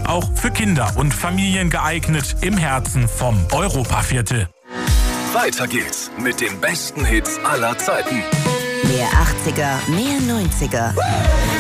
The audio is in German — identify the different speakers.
Speaker 1: auch für Kinder und Familien geeignet im Herzen vom Europaviertel.
Speaker 2: Weiter geht's mit den besten Hits aller Zeiten.
Speaker 3: Mehr 80er, mehr 90er.